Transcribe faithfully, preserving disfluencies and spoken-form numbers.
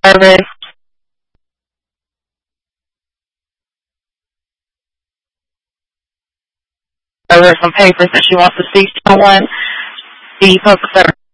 service. Over some papers that she wants to see someone. The postal service